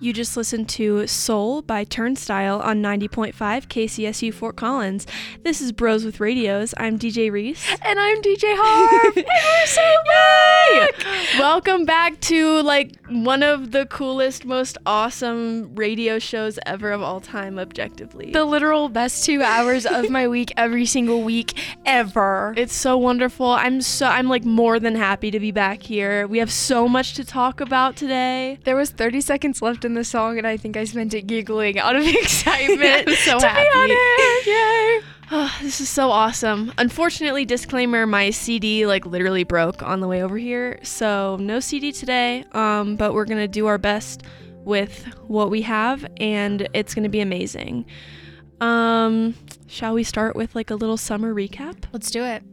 You just listened to Soul by Turnstile on 90.5 KCSU Fort Collins. This is Bros with Radios. I'm DJ Reese. And I'm DJ Harv. And we're so back! Welcome back to like one of the coolest, most awesome radio shows ever of all time, objectively. The literal best 2 hours of my week every single week ever. It's so wonderful. I'm like more than happy to be back here. We have so much to talk about today. There was 30 seconds left in the song, and I think I spent it giggling out of excitement. I'm so to happy. Be on it. Yay! Oh, this is so awesome. Unfortunately, disclaimer, my CD like literally broke on the way over here, so no CD today, but we're gonna do our best with what we have, and it's gonna be amazing. Shall we start with like a little summer recap? Let's do it.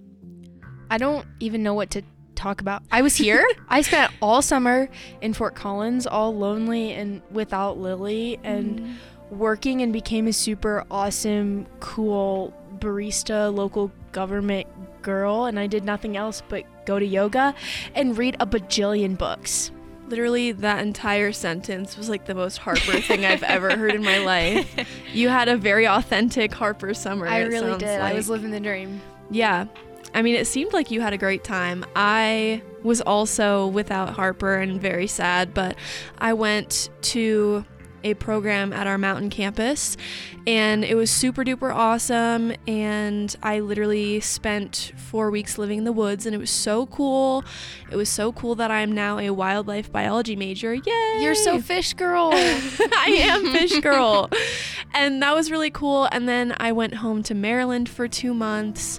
I don't even know what to talk about. I was here. I spent all summer in Fort Collins, all lonely and without Lily, and working, and became a super awesome, cool barista, local government girl, and I did nothing else but go to yoga and read a bajillion books. Literally, that entire sentence was like the most Harper thing I've ever heard in my life. You had a very authentic Harper summer. I really did. I was living the dream. Yeah. I mean, it seemed like you had a great time. I was also without Harper and very sad, but I went to a program at our mountain campus, and it was super duper awesome, and I literally spent 4 weeks living in the woods, and it was so cool. It was so cool that I'm now a wildlife biology major. Yay! You're so fish girl. I am fish girl. And that was really cool. And then I went home to Maryland for 2 months,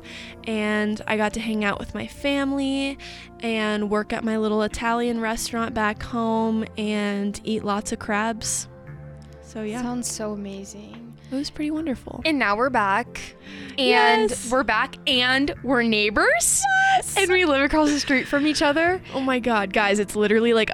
and I got to hang out with my family and work at my little Italian restaurant back home and eat lots of crabs. So yeah. Sounds so amazing. It was pretty wonderful. And now we're back. And Yes. we're back, and we're neighbors. Yes. And we live across the street from each other. Oh my God, guys, it's literally like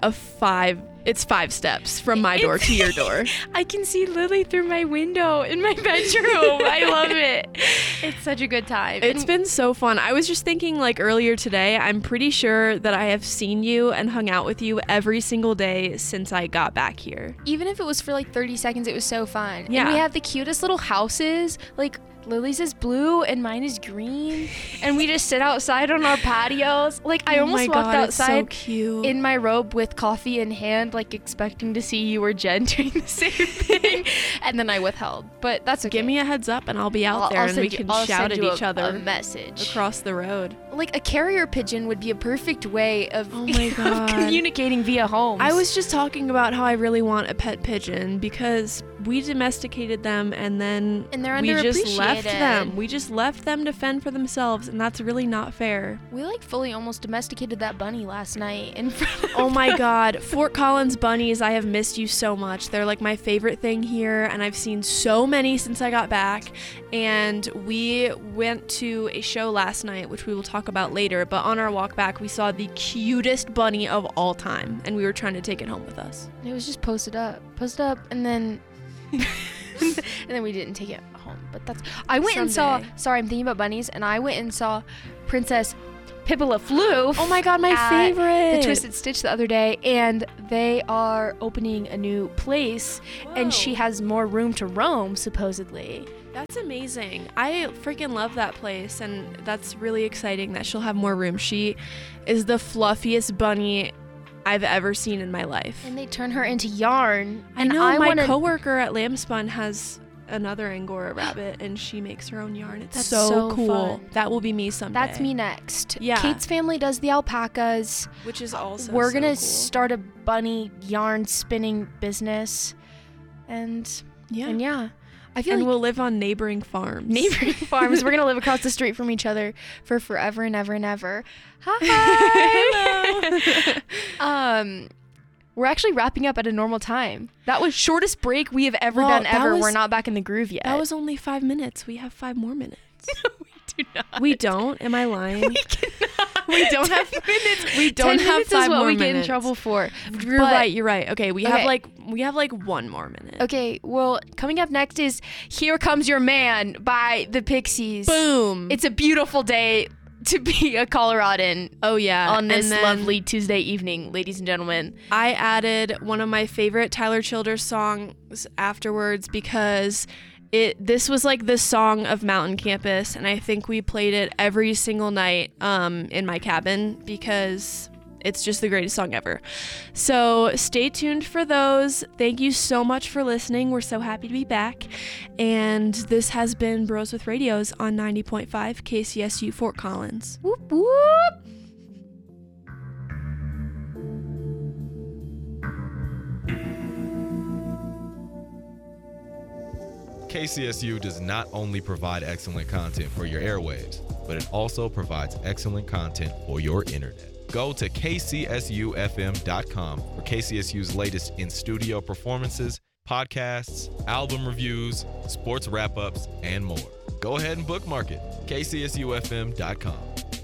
it's 5 steps from my door to your door. I can see Lily through my window in my bedroom. I love it. It's such a good time. It's been so fun. I was just thinking like earlier today, I'm pretty sure that I have seen you and hung out with you every single day since I got back here. Even if it was for like 30 seconds, it was so fun. Yeah. And we have the cutest little houses. Like, Lily's is blue and mine is green, and we just sit outside on our patios. Like, I almost walked outside it's so cute. in my robe with coffee in hand, like expecting to see you or Jen doing the same thing, and then I withheld. But that's okay. Give me a heads up and I'll be out there, and we can shout at each other a message across the road. Like, a carrier pigeon would be a perfect way of, Oh my God. of communicating via homes. I was just talking about how I really want a pet pigeon because we domesticated them, and then And they're we just underappreciated. left them. We just left them to fend for themselves, and that's really not fair. We like fully almost domesticated that bunny last night in front of Oh my God, Fort Collins bunnies, I have missed you so much. They're like my favorite thing here, and I've seen so many since I got back. And we went to a show last night, which we will talk about later, but on our walk back, we saw the cutest bunny of all time, and we were trying to take it home with us. It was just posted up, and then and then we didn't take it home. But that's I went and saw. Someday. Sorry, I'm thinking about bunnies, and I went and saw Princess Pippa Floof. Oh my God, my at favorite. The Twisted Stitch the other day, and they are opening a new place, and she has more room to roam, supposedly. That's amazing. I freaking love that place, and that's really exciting that she'll have more room. She is the fluffiest bunny I've ever seen in my life. And they turn her into yarn. I and know I my wanna, coworker at Lambspun has another Angora rabbit, and she makes her own yarn. It's That's so so cool. fun. That will be me someday. That's me next. Yeah. Kate's family does the alpacas. Which is also We're so gonna cool. start a bunny yarn spinning business, and Yeah. I feel And like we'll live on neighboring farms. neighboring farms. We're gonna live across the street from each other for forever and ever and ever. Hi. Hello. We're actually wrapping up at a normal time. That was shortest break we have ever Well, done that ever. was- We're not back in the groove yet. That was only 5 minutes. We have 5 more minutes. we do not. We don't. Am I lying? We cannot. We don't 10 have minutes. We don't 10 have minutes 5 is what more we minutes. get in trouble for. You're But- right. You're right. Okay, we Okay. have like 1 more minute. Okay, well, coming up next is "Here Comes Your Man" by the Pixies. Boom. It's a beautiful day. to be a Coloradan Oh, yeah. on this And then lovely Tuesday evening, ladies and gentlemen. I added one of my favorite Tyler Childers songs afterwards because this was like the song of Mountain Campus, and I think we played it every single night in my cabin because it's just the greatest song ever. So stay tuned for those. Thank you so much for listening. We're so happy to be back. And this has been Bros with Radios on 90.5 KCSU Fort Collins. Whoop, whoop. KCSU does not only provide excellent content for your airwaves, but it also provides excellent content for your internet. Go to kcsufm.com for KCSU's latest in-studio performances, podcasts, album reviews, sports wrap-ups, and more. Go ahead and bookmark it, kcsufm.com.